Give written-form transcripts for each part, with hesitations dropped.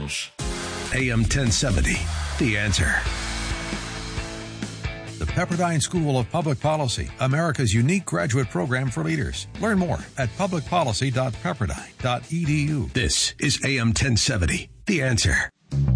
News. AM 1070, The Answer. The Pepperdine School of Public Policy, America's unique graduate program for leaders. Learn more at publicpolicy.pepperdine.edu. This is AM 1070, The Answer.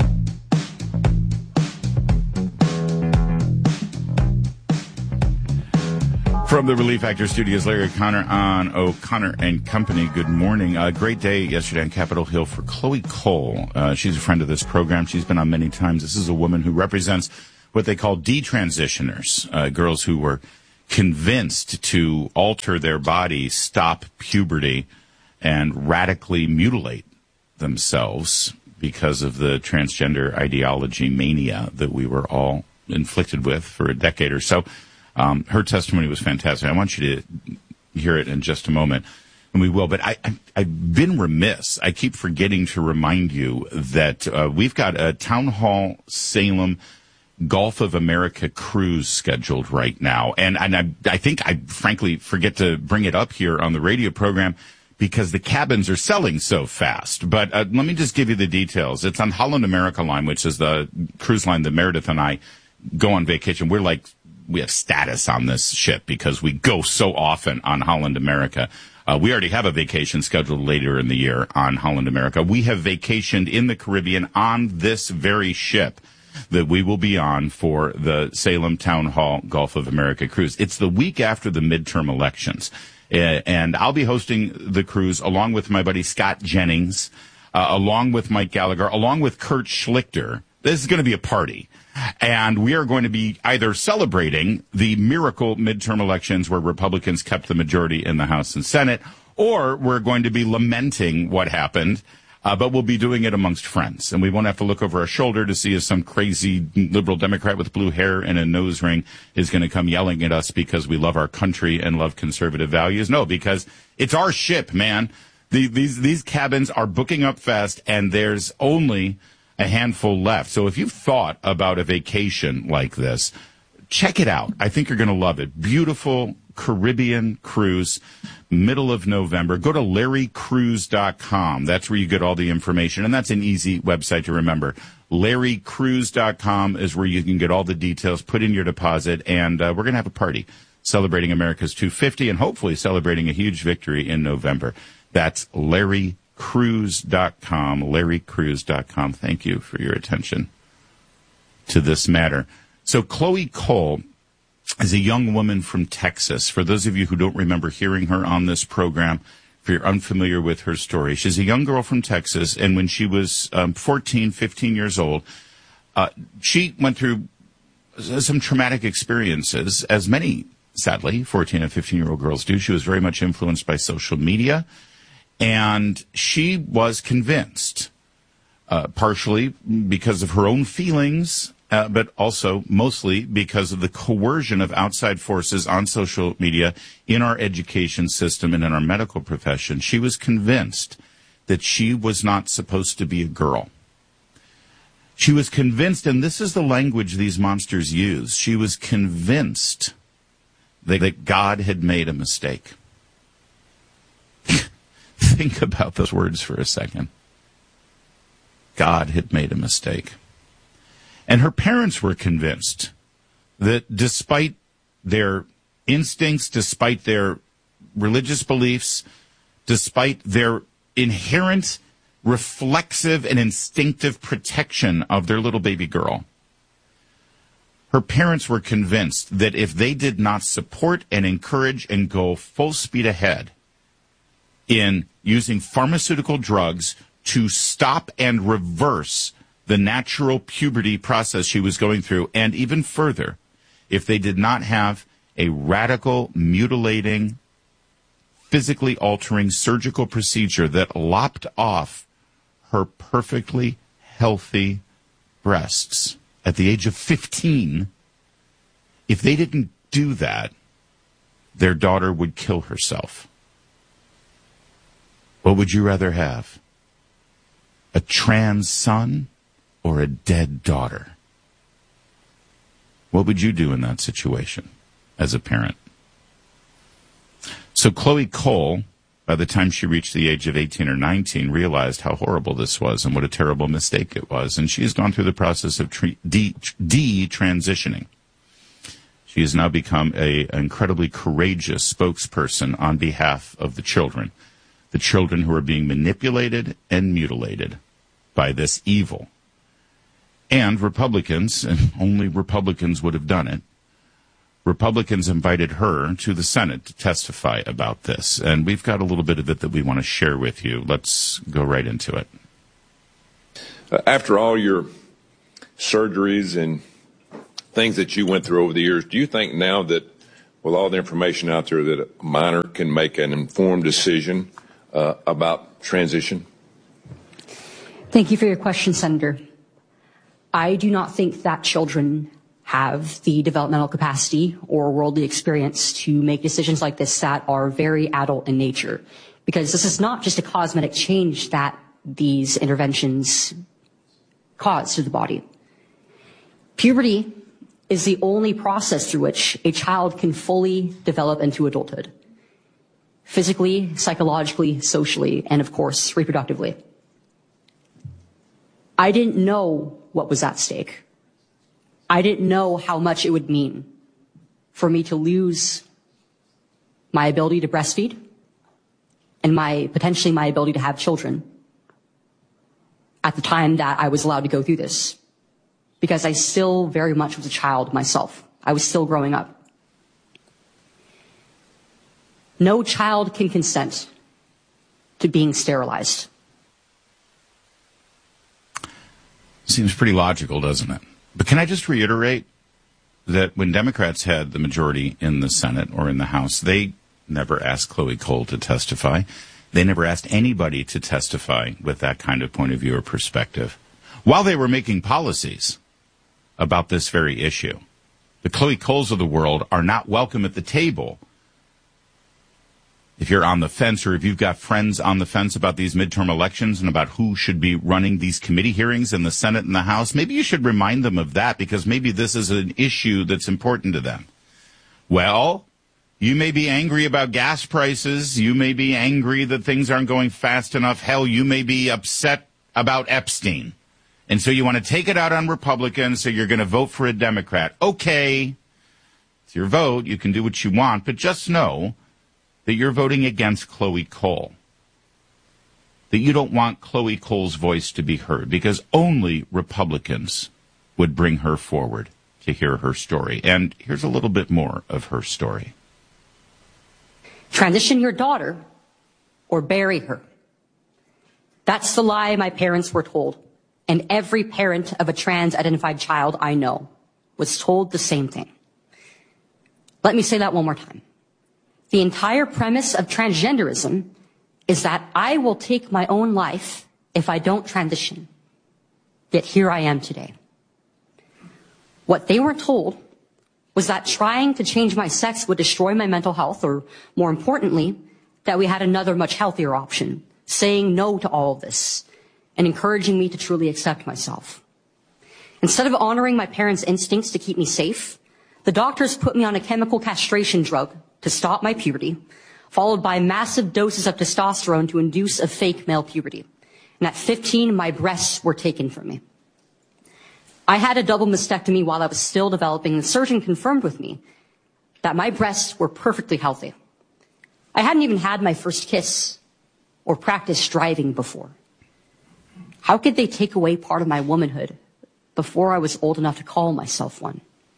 From the Relief Factor Studios, Larry O'Connor on O'Connor and Company. Good morning. A great day yesterday on Capitol Hill for Chloe Cole. She's a friend of this program. She's been on many times. This is a woman who represents what they call detransitioners, girls who were convinced to alter their body, stop puberty, and radically mutilate themselves because of the transgender ideology mania that we were all inflicted with for a decade or so. Her testimony was fantastic. I want you to hear it in just a moment, and we will. But I've been remiss. I keep forgetting to remind you that we've got a Town Hall Salem Gulf of America cruise scheduled right now. And I think I frankly forget to bring it up here on the radio program because the cabins are selling so fast. But let me just give you the details. It's on Holland America Line, which is the cruise line that Meredith and I go on vacation. We have status on this ship because we go so often on Holland America. We already have a vacation scheduled later in the year on Holland America. We have vacationed in the Caribbean on this very ship that we will be on for the Salem Town Hall Gulf of America cruise. It's the week after the midterm elections. And I'll be hosting the cruise along with my buddy Scott Jennings, along with Mike Gallagher, along with Kurt Schlichter. This is going to be a party. And we are going to be either celebrating the miracle midterm elections where Republicans kept the majority in the House and Senate, or we're going to be lamenting what happened, but we'll be doing it amongst friends. And we won't have to look over our shoulder to see if some crazy liberal Democrat with blue hair and a nose ring is going to come yelling at us because we love our country and love conservative values. No, because it's our ship, man. These cabins are booking up fast, and there's only a handful left. So if you've thought about a vacation like this, check it out. I think you're going to love it. Beautiful Caribbean cruise, middle of November. Go to larrycruise.com. That's where you get all the information, and that's an easy website to remember. larrycruise.com is where you can get all the details, put in your deposit, and we're going to have a party celebrating America's 250 and hopefully celebrating a huge victory in November. That's larrycruise.com, larrycruise.com. Thank you for your attention to this matter. So Chloe Cole is a young woman from Texas. For those of you who don't remember hearing her on this program, if you're unfamiliar with her story, she's a young girl from Texas, and when she was 14, 15 years old, she went through some traumatic experiences, as many, sadly, 14 and 15-year-old girls do. She was very much influenced by social media. And she was convinced, partially because of her own feelings, but also mostly because of the coercion of outside forces on social media in our education system and in our medical profession. She was convinced that she was not supposed to be a girl. She was convinced, and this is the language these monsters use, she was convinced that God had made a mistake. Think about those words for a second. God had made a mistake. And her parents were convinced that despite their instincts, despite their religious beliefs, despite their inherent reflexive and instinctive protection of their little baby girl, her parents were convinced that if they did not support and encourage and go full speed ahead in using pharmaceutical drugs to stop and reverse the natural puberty process she was going through, and even further, if they did not have a radical, mutilating, physically altering surgical procedure that lopped off her perfectly healthy breasts at the age of 15, if they didn't do that, their daughter would kill herself. What would you rather have? A trans son or a dead daughter? What would you do in that situation as a parent? So Chloe Cole by the time she reached the age of 18 or 19, realized how horrible this was and what a terrible mistake it was. And she has gone through the process of detransitioning. She has now become an incredibly courageous spokesperson on behalf of the children who are being manipulated and mutilated by this evil. And Republicans, and only Republicans would have done it, Republicans invited her to the Senate to testify about this. And we've got a little bit of it that we want to share with you. Let's go right into it. After all your surgeries and things that you went through over the years, do you think now that with all the information out there that a minor can make an informed decision about transition? Thank you for your question, Senator. I do not think that children have the developmental capacity or worldly experience to make decisions like this that are very adult in nature, because this is not just a cosmetic change that these interventions cause to the body. Puberty is the only process through which a child can fully develop into adulthood, physically, psychologically, socially, and of course, reproductively. I didn't know what was at stake. I didn't know how much it would mean for me to lose my ability to breastfeed and potentially my ability to have children at the time that I was allowed to go through this, because I still very much was a child myself. I was still growing up. No child can consent to being sterilized. Seems pretty logical, doesn't it? But can I just reiterate that when Democrats had the majority in the Senate or in the House, they never asked Chloe Cole to testify. They never asked anybody to testify with that kind of point of view or perspective while they were making policies about this very issue. The Chloe Coles of the world are not welcome at the table. If you're on the fence, or if you've got friends on the fence about these midterm elections and about who should be running these committee hearings in the Senate and the House, maybe you should remind them of that, because maybe this is an issue that's important to them. Well, you may be angry about gas prices. You may be angry that things aren't going fast enough. Hell, you may be upset about Epstein. And so you want to take it out on Republicans, so you're going to vote for a Democrat. Okay, it's your vote. You can do what you want, but just know that you're voting against Chloe Cole, that you don't want Chloe Cole's voice to be heard, because only Republicans would bring her forward to hear her story. And here's a little bit more of her story. Transition your daughter or bury her. That's the lie my parents were told. And every parent of a trans-identified child I know was told the same thing. Let me say that one more time. The entire premise of transgenderism is that I will take my own life if I don't transition. Yet here I am today. What they were told was that trying to change my sex would destroy my mental health, or more importantly, that we had another much healthier option, saying no to all of this and encouraging me to truly accept myself. Instead of honoring my parents' instincts to keep me safe, the doctors put me on a chemical castration drug to stop my puberty, followed by massive doses of testosterone to induce a fake male puberty. And at 15, my breasts were taken from me. I had a double mastectomy while I was still developing, and the surgeon confirmed with me that my breasts were perfectly healthy. I hadn't even had my first kiss or practiced driving before. How could they take away part of my womanhood before I was old enough to call myself one?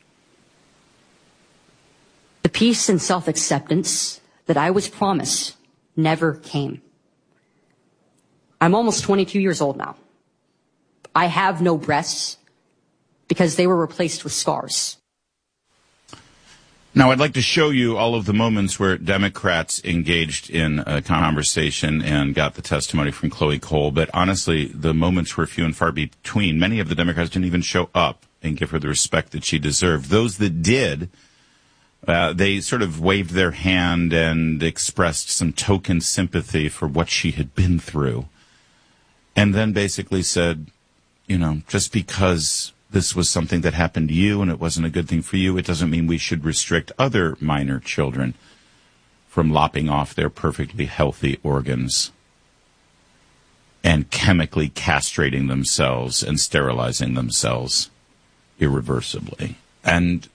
The peace and self-acceptance that I was promised never came. I'm almost 22 years old now. I have no breasts because they were replaced with scars. Now, I'd like to show you all of the moments where Democrats engaged in a conversation and got the testimony from Chloe Cole, but honestly, the moments were few and far between. Many of the Democrats didn't even show up and give her the respect that she deserved. Those that did, they sort of waved their hand and expressed some token sympathy for what she had been through, and then basically said, you know, just because this was something that happened to you and it wasn't a good thing for you, it doesn't mean we should restrict other minor children from lopping off their perfectly healthy organs and chemically castrating themselves and sterilizing themselves irreversibly. And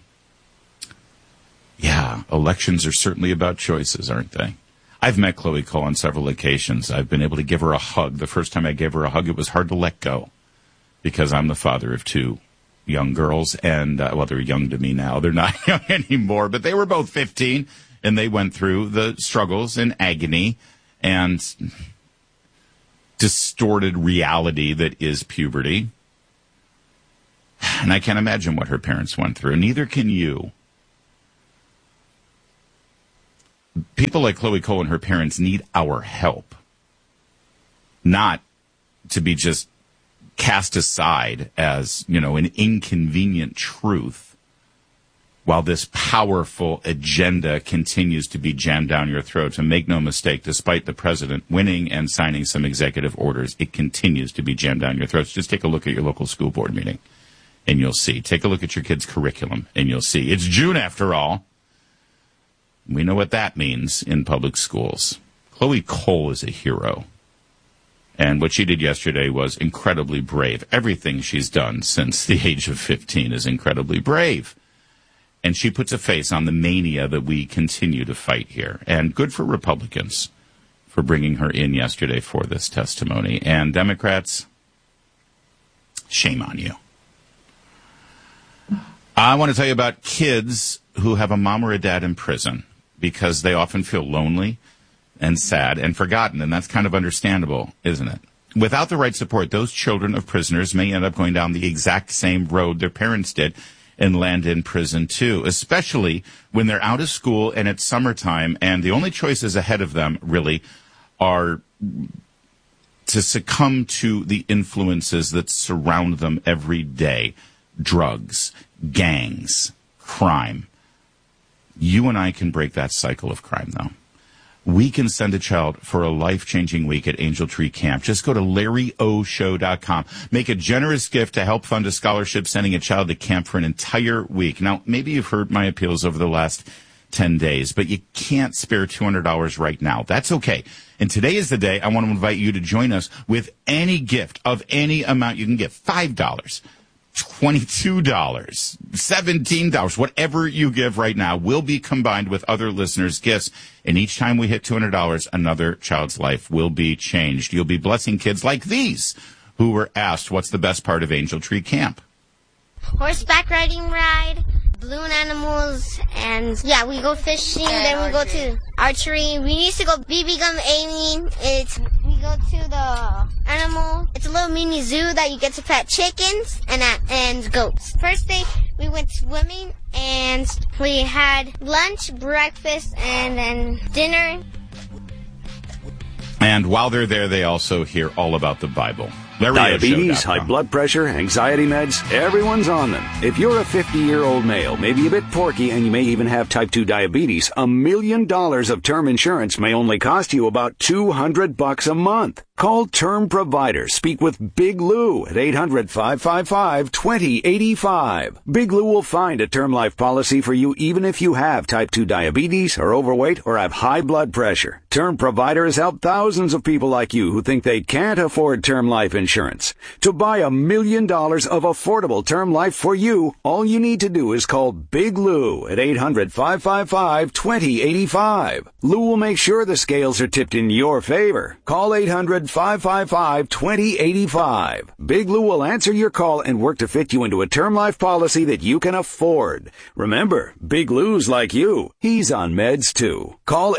yeah, elections are certainly about choices, aren't they? I've met Chloe Cole on several occasions. I've been able to give her a hug. The first time I gave her a hug, it was hard to let go because I'm the father of two young girls. And, well, they're young to me now. They're not young anymore, but they were both 15, and they went through the struggles and agony and distorted reality that is puberty. And I can't imagine what her parents went through. Neither can you. People like Chloe Cole and her parents need our help, not to be just cast aside as, you know, an inconvenient truth while this powerful agenda continues to be jammed down your throat. And make no mistake, despite the president winning and signing some executive orders, it continues to be jammed down your throats. Just take a look at your local school board meeting and you'll see. Take a look at your kid's curriculum and you'll see. It's June after all. We know what that means in public schools. Chloe Cole is a hero. And what she did yesterday was incredibly brave. Everything she's done since the age of 15 is incredibly brave. And she puts a face on the mania that we continue to fight here. And good for Republicans for bringing her in yesterday for this testimony. And Democrats, shame on you. I want to tell you about kids who have a mom or a dad in prison, because they often feel lonely and sad and forgotten, and that's kind of understandable, isn't it? Without the right support, those children of prisoners may end up going down the exact same road their parents did and land in prison too, especially when they're out of school and it's summertime, and the only choices ahead of them really are to succumb to the influences that surround them every day. Drugs, gangs, crime. You and I can break that cycle of crime, though. We can send a child for a life-changing week at Angel Tree Camp. Just go to LarryOShow.com. Make a generous gift to help fund a scholarship sending a child to camp for an entire week. Now, maybe you've heard my appeals over the last 10 days, but you can't spare $200 right now. That's okay. And today is the day I want to invite you to join us with any gift of any amount you can give. $5. $22, $17, whatever you give right now will be combined with other listeners' gifts. And each time we hit $200, another child's life will be changed. You'll be blessing kids like these who were asked, what's the best part of Angel Tree Camp? Horseback riding ride, balloon animals, and yeah, we go fishing, then we go to archery. We used to go BB gun aiming. We go to the animal. It's a little mini zoo that you get to pet chickens and goats. First day, we went swimming, and we had lunch, breakfast, and then dinner. And while they're there, they also hear all about the Bible. Diabetes, high blood pressure, anxiety meds, everyone's on them. If you're a 50-year-old male, maybe a bit porky, and you may even have type 2 diabetes, $1 million of term insurance may only cost you about $200 a month. Call Term Provider. Speak with Big Lou at 800-555-2085. Big Lou will find a term life policy for you even if you have type 2 diabetes, are overweight, or have high blood pressure. Term Provider has helped thousands of people like you who think they can't afford term life insurance. To buy $1 million of affordable term life for you, all you need to do is call Big Lou at 800-555-2085. Lou will make sure the scales are tipped in your favor. Call 800-555-2085. Big Lou will answer your call and work to fit you into a term life policy that you can afford. Remember, Big Lou's like you. He's on meds too. Call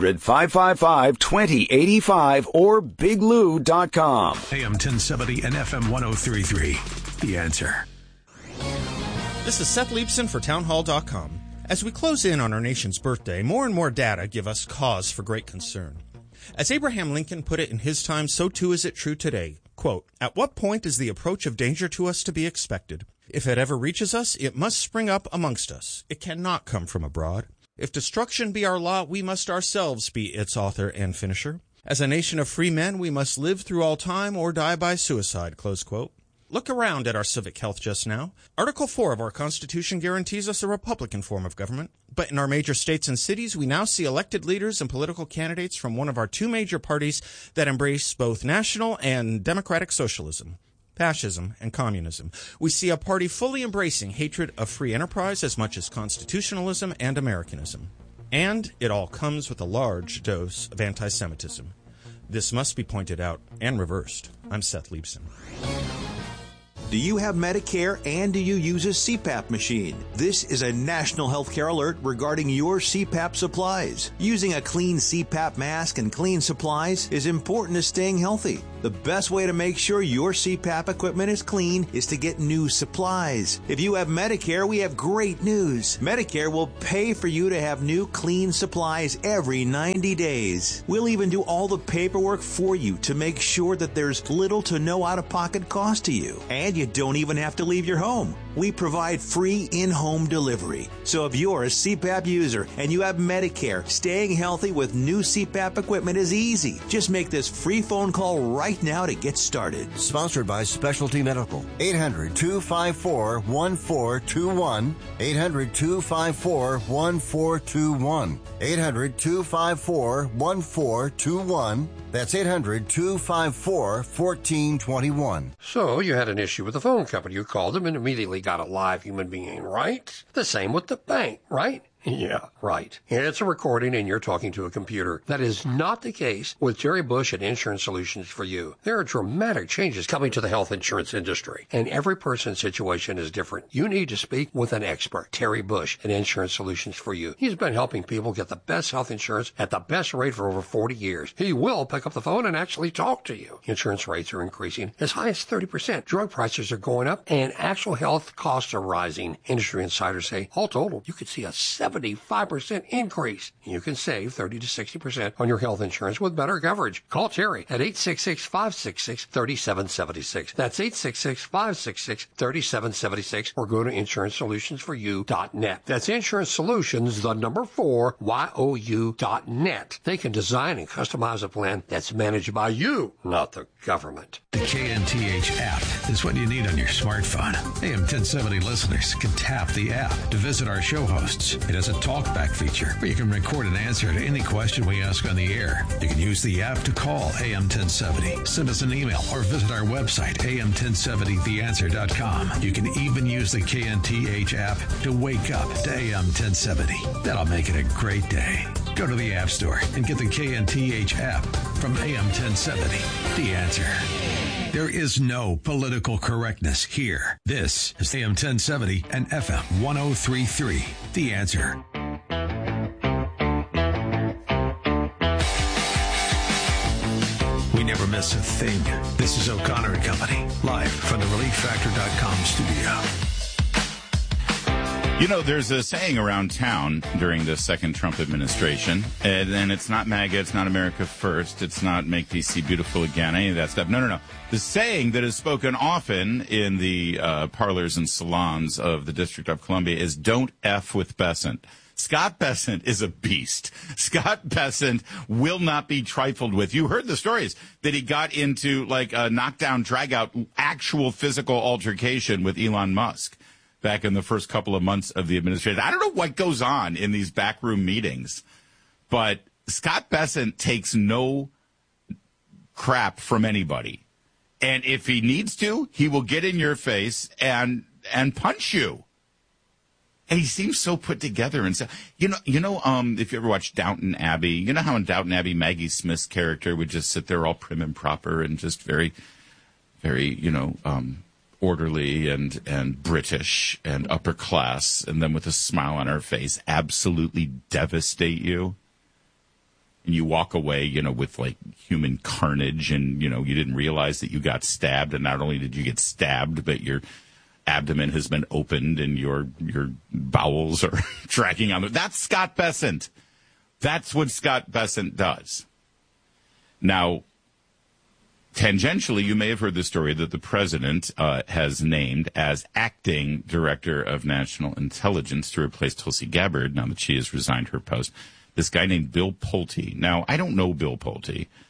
800-555-2085 or biglou.com. AM 1070 and FM 1033. The Answer. This is Seth Leibson for townhall.com. As we close in on our nation's birthday, more and more data give us cause for great concern. As Abraham Lincoln put it in his time, so too is it true today. Quote, "At what point is the approach of danger to us to be expected? If it ever reaches us, it must spring up amongst us. It cannot come from abroad. If destruction be our lot, we must ourselves be its author and finisher. As a nation of free men, we must live through all time or die by suicide." Close quote. Look around at our civic health just now. Article 4 of our Constitution guarantees us a Republican form of government. But in our major states and cities, we now see elected leaders and political candidates from one of our two major parties that embrace both national and democratic socialism, fascism, and communism. We see a party fully embracing hatred of free enterprise as much as constitutionalism and Americanism. And it all comes with a large dose of anti-Semitism. This must be pointed out and reversed. I'm Seth Leibson. Do you have Medicare and do you use a CPAP machine? This is a national healthcare alert regarding your CPAP supplies. Using a clean CPAP mask and clean supplies is important to staying healthy. The best way to make sure your CPAP equipment is clean is to get new supplies. If you have Medicare, we have great news. Medicare will pay for you to have new clean supplies every 90 days. We'll even do all the paperwork for you to make sure that there's little to no out-of-pocket cost to you. And you don't even have to leave your home. We provide free in-home delivery. So if you're a CPAP user and you have Medicare, staying healthy with new CPAP equipment is easy. Just make this free phone call right now to get started. Sponsored by Specialty Medical. 800-254-1421. 800-254-1421. 800-254-1421. That's 800-254-1421. So you had an issue with the phone company. You called them and immediately got a live human being, right? The same with the bank, right? Yeah, right. It's a recording and you're talking to a computer. That is not the case with Jerry Bush at Insurance Solutions for You. There are dramatic changes coming to the health insurance industry, and every person's situation is different. You need to speak with an expert, Terry Bush at Insurance Solutions for You. He's been helping people get the best health insurance at the best rate for over 40 years. He will pick up the phone and actually talk to you. Insurance rates are increasing as high as 30%. Drug prices are going up, and actual health costs are rising. Industry insiders say, all total, you could see a 75% increase. You can save 30 to 60% on your health insurance with better coverage. Call Terry at 866-566-3776. That's 866-566-3776, or go to InsuranceSolutionsForYou.net. That's Insurance Solutions, the number 4, YOU.net. They can design and customize a plan that's managed by you, not the government. The KNTH app is what you need on your smartphone. AM 1070 listeners can tap the app to visit our show hosts. It has a talkback feature where you can record an answer to any question we ask on the air. You can use the app to call AM 1070, send us an email, or visit our website, am1070theanswer.com. You can even use the KNTH app to wake up to AM 1070. That'll make it a great day. Go to the App Store and get the KNTH app from AM 1070. The Answer. There is no political correctness here. This is AM 1070 and FM 1033. The Answer. We never miss a thing. This is O'Connor and Company, live from the ReliefFactor.com studio. You know, there's a saying around town during the second Trump administration, and it's not MAGA, it's not America First, it's not Make DC Beautiful Again, any of that stuff. No. The saying that is spoken often in the parlors and salons of the District of Columbia is, don't F with Bessent. Scott Bessent is a beast. Scott Bessent will not be trifled with. You heard the stories that he got into like a knockdown, drag-out, actual physical altercation with Elon Musk back in the first couple of months of the administration. I don't know what goes on in these backroom meetings, but Scott Bessent takes no crap from anybody. And if he needs to, he will get in your face and punch you. And he seems so put together. And so, if you ever watch Downton Abbey, you know how in Downton Abbey, Maggie Smith's character would just sit there all prim and proper and just very, very, orderly and British and upper class, and then with a smile on her face, absolutely devastate you. And you walk away, with like human carnage, and, you didn't realize that you got stabbed. And not only did you get stabbed, but your abdomen has been opened and your bowels are dragging on. That's Scott Bessent. That's what Scott Bessent does. Now, tangentially, you may have heard the story that the president has named as acting director of national intelligence to replace Tulsi Gabbard, now that she has resigned her post, this guy named Bill Pulte. Now, I don't know Bill Pulte.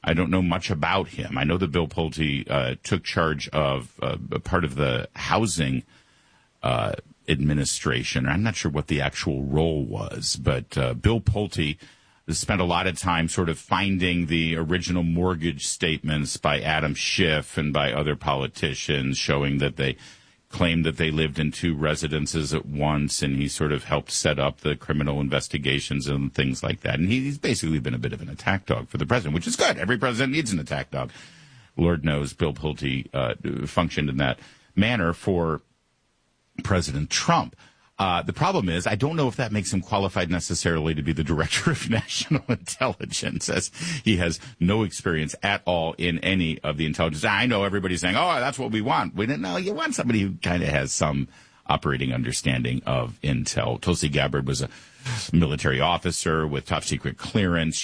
I don't know much about him. I know that Bill Pulte took charge of a part of the housing administration. I'm not sure what the actual role was, but Bill Pulte spent a lot of time sort of finding the original mortgage statements by Adam Schiff and by other politicians, showing that they claimed that they lived in two residences at once, and he sort of helped set up the criminal investigations and things like that. And he's basically been a bit of an attack dog for the president, which is good. Every president needs an attack dog. Lord knows Bill Pulte functioned in that manner for President Trump. The problem is, I don't know if that makes him qualified necessarily to be the director of national intelligence, as he has no experience at all in any of the intelligence. I know everybody's saying, oh, that's what we want. We didn't know. You want somebody who kind of has some operating understanding of intel. Tulsi Gabbard was a military officer with top secret clearance.